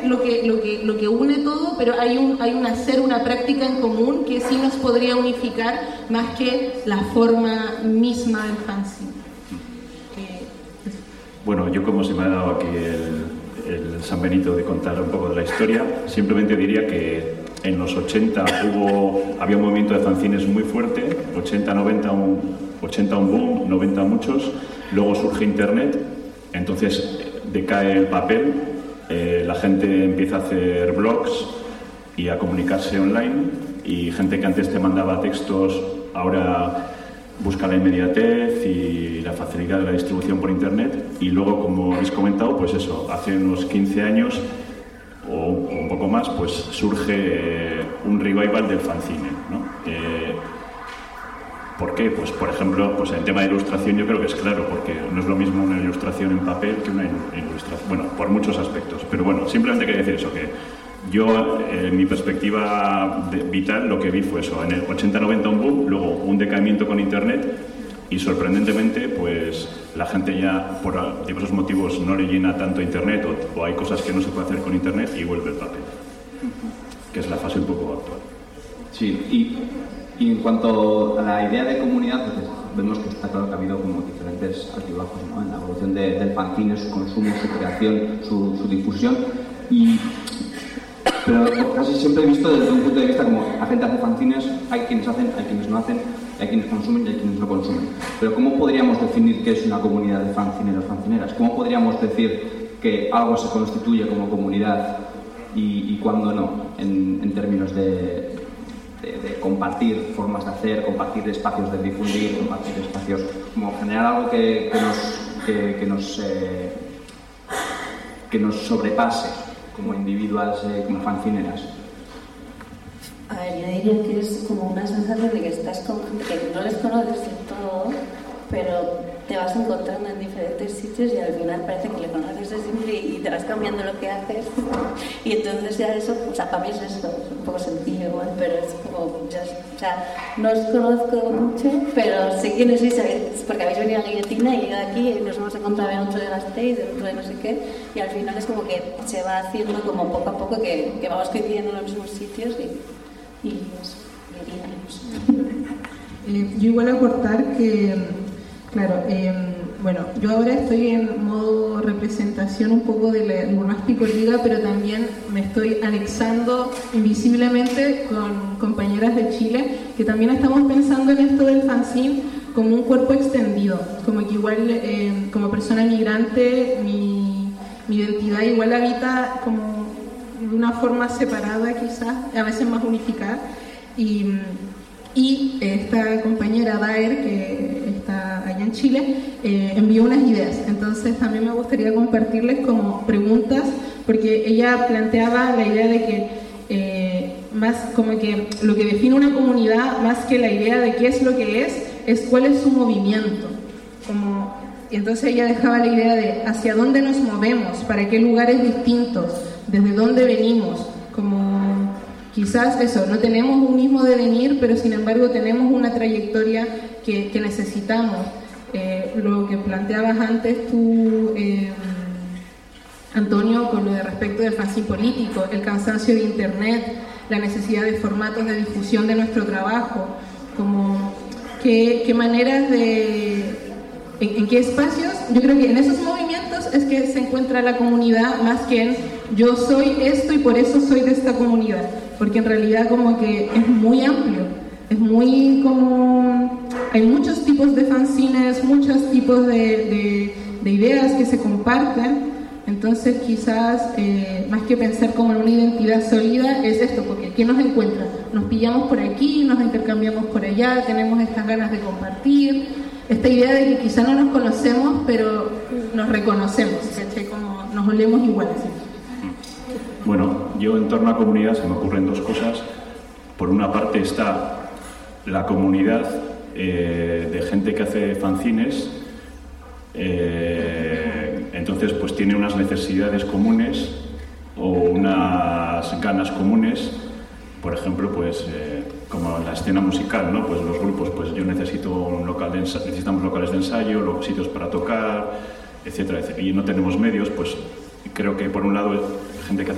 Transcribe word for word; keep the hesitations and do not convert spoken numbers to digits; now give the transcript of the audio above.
lo que, lo que, lo que une todo, pero hay un, hay un hacer, una práctica en común que sí nos podría unificar más que la forma misma del fanzine. Bueno, yo como se me ha dado aquí el, el San Benito de contar un poco de la historia, simplemente diría que en los ochenta hubo, había un movimiento de fanzines muy fuerte, ochenta, noventa un, ochenta un boom, noventa muchos, luego surge Internet, entonces decae el papel, eh, la gente empieza a hacer blogs y a comunicarse online, y gente que antes te mandaba textos ahora busca la inmediatez y la facilidad de la distribución por Internet. Y luego, como habéis comentado, pues eso, hace unos quince años o un poco más, pues surge eh, un revival del fanzine, ¿no? Eh, ¿Por qué? Pues, por ejemplo, pues en el tema de ilustración yo creo que es claro, porque no es lo mismo una ilustración en papel que una ilustración, bueno, por muchos aspectos. Pero bueno, simplemente quería decir eso, que yo, en eh, mi perspectiva de, vital, lo que vi fue eso, en el ochenta noventa un boom, luego un decaimiento con Internet, y sorprendentemente, pues la gente ya, por diversos motivos, no le llena tanto Internet, o, o hay cosas que no se puede hacer con Internet, y vuelve el papel, que es la fase un poco actual. Sí, y, y en cuanto a la idea de comunidad, pues vemos que está claro que ha habido como diferentes altibajos, ¿no?, en la evolución de, del fanzine, su consumo, su creación, su, su difusión, y pero casi siempre he visto desde un punto de vista como la gente hace fanzines, hay quienes hacen, hay quienes no hacen, hay quienes consumen y hay quienes no consumen. Pero ¿cómo podríamos definir qué es una comunidad de fanzineros o fanzineras? ¿Cómo podríamos decir que algo se constituye como comunidad y, y cuándo no, en, en términos de, de, de compartir formas de hacer, compartir espacios de difundir, compartir espacios, como generar algo que, que nos, que, que nos, eh, que nos sobrepase como individuales, eh, como fanzineras? A ver, yo diría que es como una sensación de que estás con gente que no les conoces del todo, pero te vas encontrando en diferentes sitios y al final parece que le conoces de siempre y te vas cambiando lo que haces. Y entonces ya eso, o sea, para mí es eso, es un poco sencillo igual, pero es como, ya, o sea, no os conozco mucho, pero sé quiénes sois, porque habéis venido a Guillotina y llegado aquí y nos hemos encontrado en otro de Gasteiz, en otro de no sé qué, y al final es como que se va haciendo como poco a poco que, que vamos coincidiendo en los mismos sitios y, y eso, diríamos. Eh, yo igual aportar que, claro, eh, bueno, yo ahora estoy en modo representación un poco de la Urmas Picolliga, pero también me estoy anexando invisiblemente con compañeras de Chile que también estamos pensando en esto del fanzine como un cuerpo extendido, como que igual eh, como persona migrante mi, mi identidad igual habita como de una forma separada quizás, a veces más unificada, y Y esta compañera Daer, que está allá en Chile, eh, envió unas ideas. Entonces también me gustaría compartirles como preguntas, porque ella planteaba la idea de que eh, más como que lo que define una comunidad, más que la idea de qué es lo que es, es cuál es su movimiento. Como, y entonces ella dejaba la idea de hacia dónde nos movemos, para qué lugares distintos, desde dónde venimos, como... Quizás eso, no tenemos un mismo devenir, pero sin embargo tenemos una trayectoria que, que necesitamos. Eh, lo que planteabas antes tú, eh, Antonio, con lo de respecto del fanzine político, el cansancio de Internet, la necesidad de formatos de difusión de nuestro trabajo, como qué, qué maneras de... En, en qué espacios, yo creo que en esos movimientos es que se encuentra la comunidad más que en yo soy esto y por eso soy de esta comunidad, porque en realidad como que es muy amplio, es muy como... hay muchos tipos de fanzines, muchos tipos de, de, de ideas que se comparten, entonces quizás eh, más que pensar como en una identidad sólida es esto, porque ¿qué nos encuentra? Nos pillamos por aquí, nos intercambiamos por allá, tenemos estas ganas de compartir, esta idea de que quizá no nos conocemos, pero nos reconocemos, ¿cachai? Como nos olemos igual. ¿Sí? Bueno, yo en torno a comunidad se me ocurren dos cosas. Por una parte está la comunidad eh, de gente que hace fanzines, eh, entonces pues tiene unas necesidades comunes o unas ganas comunes, por ejemplo, pues... Eh, como la escena musical, ¿no? Pues los grupos, pues yo necesito un local de ensayo, necesitamos locales de ensayo, luego sitios para tocar, etcétera, etcétera. Y no tenemos medios, pues creo que por un lado gente que hace